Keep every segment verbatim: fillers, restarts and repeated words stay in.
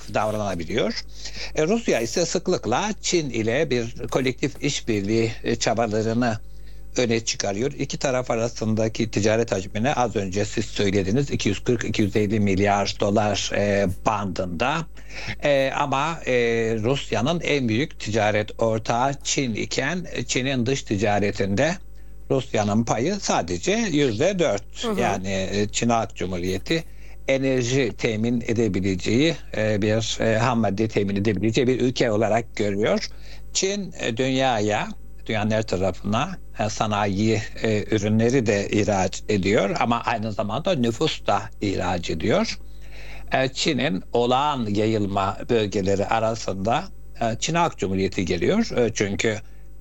aktif davranabiliyor. E, Rusya ise sıklıkla Çin ile bir kolektif işbirliği e, çabalarını öne çıkarıyor. İki taraf arasındaki ticaret hacmine az önce siz söylediniz iki yüz kırk iki yüz elli milyar dolar e, bandında. E, ama e, Rusya'nın en büyük ticaret ortağı Çin iken Çin'in dış ticaretinde Rusya'nın payı sadece yüzde dört. Yani e, Çin Halk Cumhuriyeti enerji temin edebileceği e, bir e, ham madde temin edebileceği bir ülke olarak görüyor. Çin e, dünyaya dünyanın her tarafına e, sanayi e, ürünleri de ihraç ediyor ama aynı zamanda nüfus da ihraç ediyor. E, Çin'in olağan yayılma bölgeleri arasında e, Çin Halk Cumhuriyeti geliyor. E, çünkü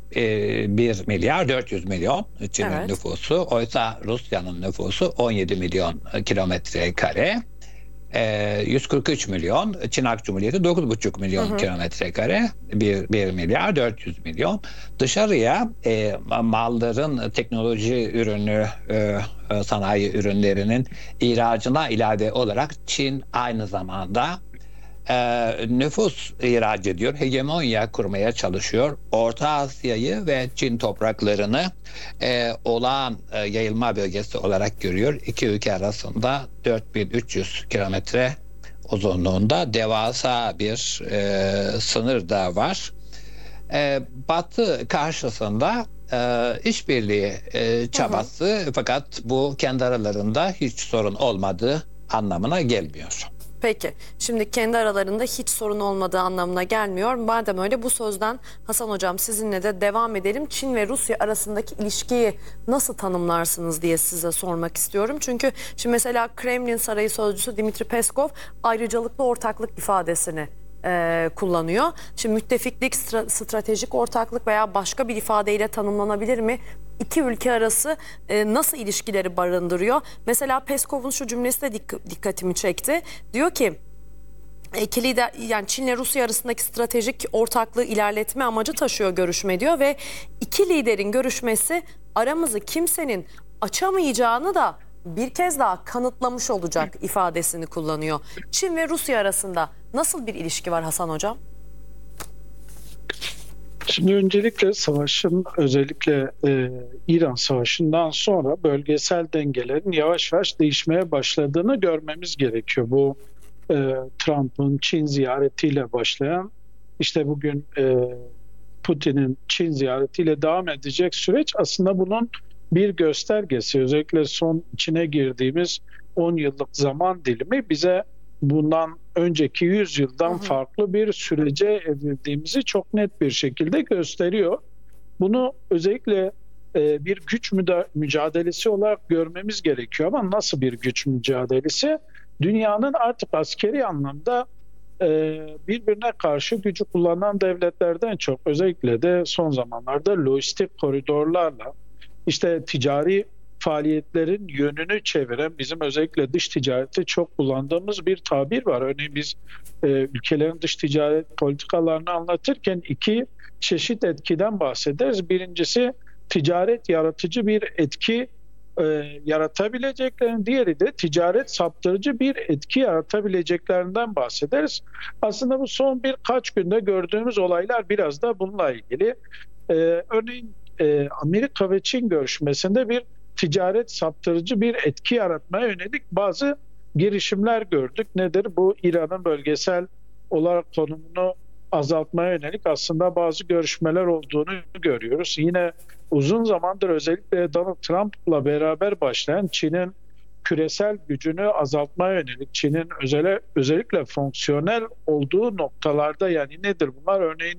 e, bir milyar dört yüz milyon Çin'in Evet. nüfusu. Oysa Rusya'nın nüfusu on yedi milyon kilometre kare. E, yüz kırk üç milyon, Çin Halk Cumhuriyeti dokuz buçuk milyon kilometre kare, bir milyar dört yüz milyon. Dışarıya e, malların teknoloji ürünü, e, sanayi ürünlerinin ihracına ilave olarak Çin aynı zamanda e, nüfus ihraç ediyor, hegemonya kurmaya çalışıyor. Orta Asya'yı ve Çin topraklarını e, olağan e, yayılma bölgesi olarak görüyor. İki ülke arasında dört bin üç yüz kilometre uzunluğunda devasa bir e, sınır da var. E, Batı karşısında e, işbirliği e, çabası, hı hı. Fakat bu kendi aralarında hiç sorun olmadığı anlamına gelmiyor. Peki, şimdi kendi aralarında hiç sorun olmadığı anlamına gelmiyor. Madem öyle, bu sözden Hasan Hocam sizinle de devam edelim. Çin ve Rusya arasındaki ilişkiyi nasıl tanımlarsınız diye size sormak istiyorum. Çünkü şimdi mesela Kremlin Sarayı Sözcüsü Dmitri Peskov ayrıcalıklı ortaklık ifadesini e, kullanıyor. Şimdi müttefiklik, stra- stratejik ortaklık veya başka bir ifadeyle tanımlanabilir mi? İki ülke arası e, nasıl ilişkileri barındırıyor? Mesela Peskov'un şu cümlesi de dik- dikkatimi çekti. Diyor ki iki lider, yani Çin ile Rusya arasındaki stratejik ortaklığı ilerletme amacı taşıyor görüşme diyor ve iki liderin görüşmesi aramızı kimsenin açamayacağını da bir kez daha kanıtlamış olacak ifadesini kullanıyor. Çin ve Rusya arasında nasıl bir ilişki var Hasan Hocam? Şimdi öncelikle savaşın, özellikle e, İran Savaşı'ndan sonra bölgesel dengelerin yavaş yavaş değişmeye başladığını görmemiz gerekiyor. Bu e, Trump'ın Çin ziyaretiyle başlayan, işte bugün e, Putin'in Çin ziyaretiyle devam edecek süreç aslında bunun bir göstergesi. Özellikle son içine girdiğimiz on yıllık zaman dilimi bize bundan önceki yüz yıldan hı hı. farklı bir sürece evrildiğimizi çok net bir şekilde gösteriyor. Bunu özellikle e, bir güç mücadelesi olarak görmemiz gerekiyor ama nasıl bir güç mücadelesi? Dünyanın artık askeri anlamda e, birbirine karşı gücü kullanan devletlerden çok, özellikle de son zamanlarda lojistik koridorlarla, işte ticari faaliyetlerin yönünü çeviren, bizim özellikle dış ticarette çok kullandığımız bir tabir var. Örneğin biz e, ülkelerin dış ticaret politikalarını anlatırken iki çeşit etkiden bahsederiz. Birincisi ticaret yaratıcı bir etki e, yaratabileceklerin, diğeri de ticaret saptırıcı bir etki yaratabileceklerinden bahsederiz. Aslında bu son birkaç günde gördüğümüz olaylar biraz da bununla ilgili. E, örneğin e, Amerika ve Çin görüşmesinde bir ticaret saptırıcı bir etki yaratmaya yönelik bazı girişimler gördük. Nedir? Bu İran'ın bölgesel olarak konumunu azaltmaya yönelik aslında bazı görüşmeler olduğunu görüyoruz. Yine uzun zamandır özellikle Donald Trump'la beraber başlayan Çin'in küresel gücünü azaltmaya yönelik, Çin'in özele, özellikle fonksiyonel olduğu noktalarda, yani nedir bunlar? Örneğin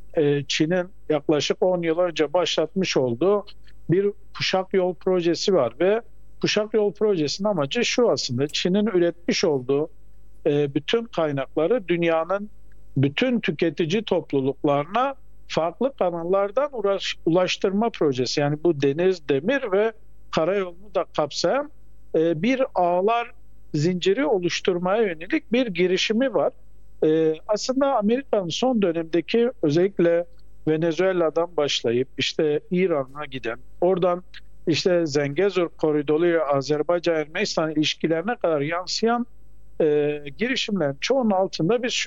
Çin'in yaklaşık on yıl önce başlatmış olduğu bir kuşak yol projesi var ve kuşak yol projesinin amacı şu: aslında Çin'in üretmiş olduğu e, bütün kaynakları dünyanın bütün tüketici topluluklarına farklı kanallardan uğraş, ulaştırma projesi. Yani bu deniz, demir ve karayolunu da kapsayan e, bir ağlar zinciri oluşturmaya yönelik bir girişimi var. E, aslında Amerika'nın son dönemdeki, özellikle Venezuela'dan başlayıp işte İran'a giden, oradan işte Zengezur koridoru, Azerbaycan-Ermenistan ilişkilerine kadar yansıyan e, girişimlerin çoğunun altında biz